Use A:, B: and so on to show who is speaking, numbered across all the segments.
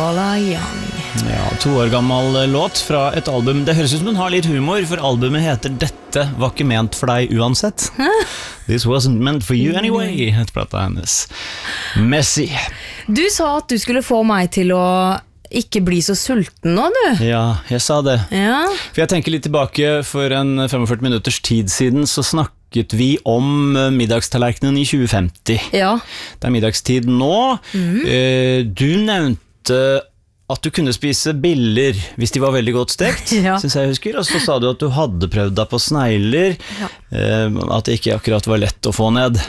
A: Lola Young.
B: Ja, 2 år gammel låt fra et album. Det høres ut som hun har litt humor, for albumet heter Dette var ikke ment for deg uansett. This wasn't meant for you anyway, het plata hennes. Messy.
A: Du sa at du skulle få meg til å ikke bli så sulten nå, du.
B: Ja, jeg sa det.
A: Ja.
B: For jeg tenker litt tilbake, for en 45 minutters tid siden så snakket vi om middagstallerkenen i 2050.
A: Ja.
B: Det er middagstid nå. Du nevnte at du kunne spise biller hvis de var veldig godt stekt,
A: Ja.
B: synes jeg husker. Og så sa du at du hadde prøvd deg på snegler, at det ikke akkurat var lett å få ned.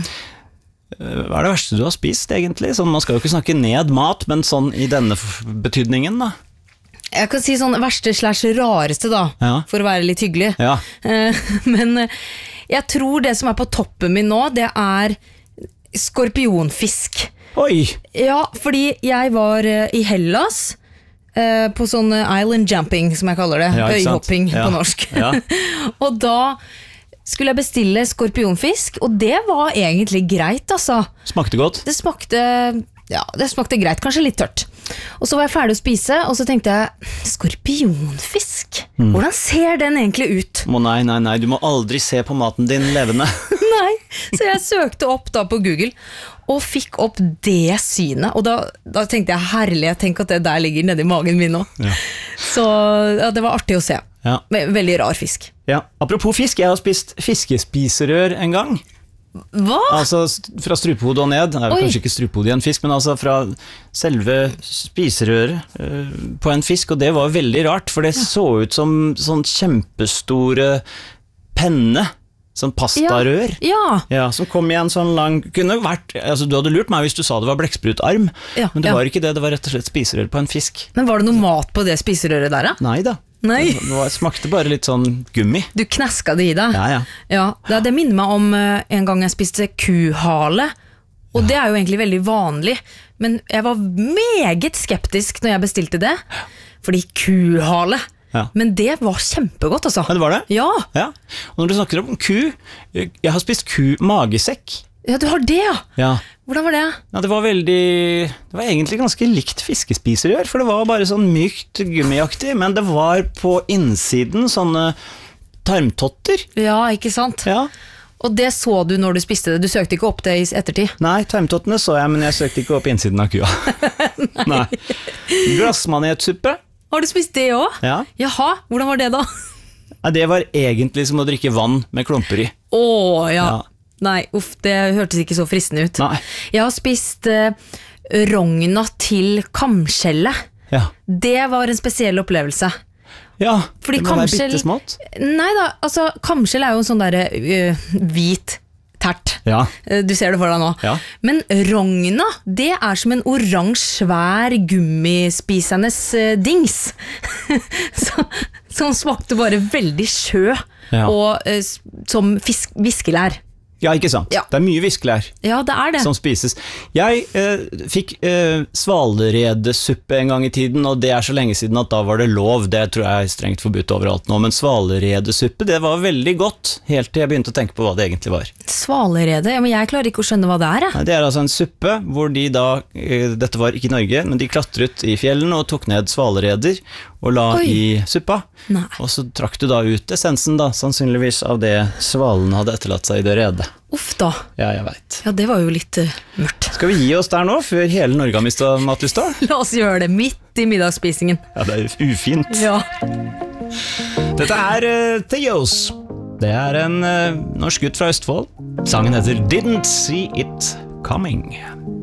B: Hva er det verste du har spist egentlig? Sånn, man skal jo ikke snakke ned mat, men sånn i denne betydningen da.
A: Jeg kan si sånn verste/rareste da,
B: Ja.
A: for å være litt hyggelig.
B: Ja.
A: Men jeg tror det som er på toppen min nå, det er skorpionfisk.
B: Oi!
A: Ja, fordi jeg var i Hellas på sånn island jumping, som jeg kaller det.
B: Ja, ikke sant?
A: Øyhopping
B: Ja.
A: på norsk.
B: Ja.
A: Og da skulle jeg bestille skorpionfisk, og det var egentlig greit, altså.
B: Smakte godt?
A: Det smakte greit, kanskje litt tørt. Og så var jeg ferdig å spise, og så tenkte jeg, skorpionfisk? Hvordan ser den egentlig ut?
B: Nei, du må aldri se på maten din levende.
A: Nei, så jeg søkte opp da på Google, og fikk opp det synet. Og da tenkte jeg, herlig, tenk at det der ligger nede i magen min nå.
B: Ja.
A: Så ja, det var artig å se.
B: Ja.
A: Veldig rar fisk.
B: Ja. Apropos fisk, jeg har spist fiskespiserør en gang.
A: Hva?
B: Altså fra strupehodet og ned. Det er
A: Oi.
B: kanskje ikke strupehodet i en fisk, men altså fra selve spiserøret på en fisk. Og det var veldig rart, for det så ut som sånn kjempestore penne. Sånn pastarør.
A: Ja.
B: Ja, som kom i en sånn lang kunne vært, altså du hadde lurt meg hvis du sa det var blekksprutarm,
A: Ja,
B: men det
A: ja.
B: var ikke det, det var rett og slett spiserør på en fisk.
A: Men var det noe mat på det spiserøret der da?
B: Nei da.
A: Nei.
B: Det smakte bare litt sånn gummi.
A: Du kneska det i deg?
B: Ja.
A: Ja, det minner meg om en gang jeg spiste kuhale, og det er jo egentlig veldig vanlig, men jeg var meget skeptisk når jeg bestilte det, fordi kuhale, men det var kjempegodt altså.
B: Ja, det var det?
A: Ja.
B: Ja. Og når du snakker om ku, jeg har spist magesekk.
A: Ja, du har det, ja.
B: Ja.
A: Hvordan var det?
B: Ja, det var egentlig ganske likt fiskespiserør, for det var bare sånn mykt gummiaktig, men det var på innsiden sånne tarmtotter.
A: Ja, ikke sant?
B: Ja.
A: Og det så du når du spiste det, du søkte ikke opp det i ettertid?
B: Nei, tarmtottene så jeg, men jeg søkte ikke opp innsiden av kua. Nei. Glassmanetsuppe.
A: Har du spist det også?
B: Ja.
A: Jaha, hvordan var det da?
B: Ja, det var egentlig som å drikke vann med klumper i.
A: Åh, ja.
B: Ja.
A: Nei, uff, det hørtes ikke så fristende ut.
B: Nei.
A: Jeg har spist rogna til kamskjellet.
B: Ja.
A: Det var en spesiell opplevelse.
B: Ja,
A: Fordi
B: det må være
A: kamskjell-
B: bittesmått.
A: Nei da, altså kamskjell er jo en sånn der hvit tert.
B: Ja.
A: Du ser det for deg nå.
B: Ja.
A: Men rogna, det er som en oransje, svær, gummispisende dings. Som smakte bare veldig sjø,
B: Ja.
A: og som viskelær.
B: Ja, ikke sant?
A: Ja.
B: Det er mye viskelær
A: Ja, det er det.
B: som spises. Jeg fikk svaleredesuppe en gang i tiden, og det er så lenge siden at da var det lov. Det tror jeg er strengt forbudt overalt nå, men svaleredesuppe, det var veldig godt, helt til jeg begynte å tenke på hva det egentlig var.
A: Svalerede, ja, men jeg klarer ikke å skjønne hva det er.
B: Nei, det er altså en suppe hvor de da, dette var ikke i Norge, men de klatret i fjellene og tok ned svalereder og la
A: Oi.
B: i suppa.
A: Nei.
B: Og så trakk du da ut essensen da, sannsynligvis av det svalen hadde etterlatt seg i det redet.
A: Uff da.
B: Ja, jeg vet.
A: Ja, det var jo litt mørkt.
B: Skal vi gi oss der nå, før hele Norge har mistet matlysta?
A: La oss gjøre det midt i middagsspisingen.
B: Ja, det er ufint.
A: Ja.
B: Dette er Theos. Det er en norsk gutt fra Østfold. Sangen heter Didn't See It Coming.